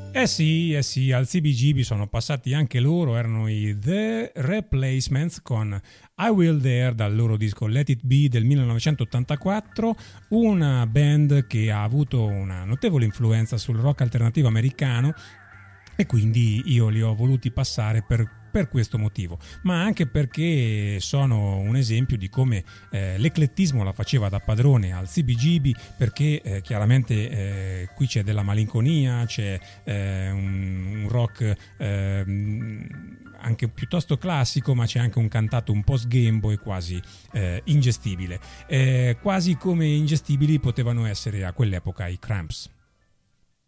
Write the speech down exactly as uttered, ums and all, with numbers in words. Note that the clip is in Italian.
Eh sì, eh sì, al C B G B sono passati anche loro, erano i The Replacements con I Will Dare dal loro disco Let It Be del millenovecentottantaquattro, una band che ha avuto una notevole influenza sul rock alternativo americano e quindi io li ho voluti passare per per questo motivo, ma anche perché sono un esempio di come eh, l'eclettismo la faceva da padrone al C B G B, perché eh, chiaramente eh, qui c'è della malinconia, c'è eh, un, un rock eh, anche piuttosto classico, ma c'è anche un cantato un po' sghembo e quasi eh, ingestibile, eh, quasi come ingestibili potevano essere a quell'epoca i Cramps.